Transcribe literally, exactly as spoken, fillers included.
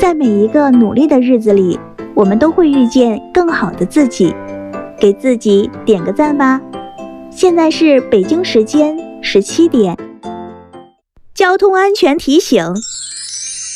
在每一个努力的日子里，我们都会遇见更好的自己，给自己点个赞吧。现在是北京时间十七点。交通安全提醒：